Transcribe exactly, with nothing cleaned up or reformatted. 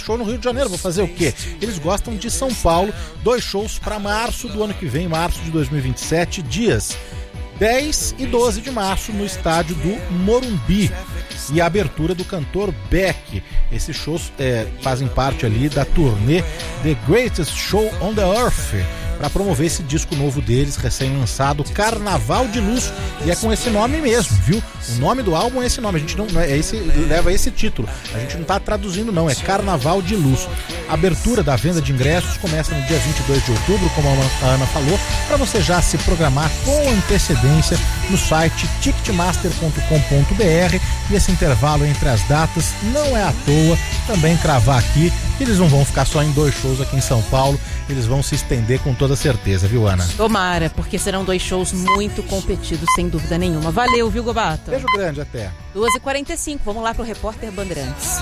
show no Rio de Janeiro, vou fazer o quê? Eles gostam de São Paulo, dois shows para março do ano que vem, março de dois mil e vinte e sete, dias dez e doze de março no estádio do Morumbi. E a abertura do cantor Beck. Esses shows é, fazem parte ali da turnê The Greatest Show on the Earth, para promover esse disco novo deles, recém-lançado, Carnaval de Luz, e é com esse nome mesmo, viu? O nome do álbum é esse nome, a gente não é esse, leva esse título, a gente não tá traduzindo não, é Carnaval de Luz. A abertura da venda de ingressos começa no dia vinte e dois de outubro, como a Ana falou, para você já se programar com antecedência no site ticketmaster ponto com ponto b r, e esse intervalo entre as datas não é à toa, também cravar aqui, eles não vão ficar só em dois shows aqui em São Paulo, eles vão se estender com toda certeza, viu, Ana? Tomara, porque serão dois shows muito competidos, sem dúvida nenhuma. Valeu, viu, Gobato? Beijo grande, até. duas e quarenta e cinco, vamos lá pro Repórter Bandeirantes.